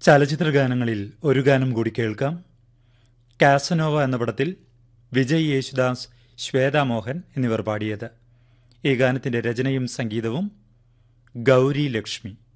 ചലച്ചിത്ര ഗാനങ്ങളിൽ ഒരു ഗാനം കൂടി കേൾക്കാം. കാസനോവ എന്ന പടത്തിൽ വിജയ് യേശുദാസ്, ശ്വേതാ മോഹൻ എന്നിവർ പാടിയത്. ഈ ഗാനത്തിന്റെ രചനയും സംഗീതവും ഗൗരി ലക്ഷ്മി.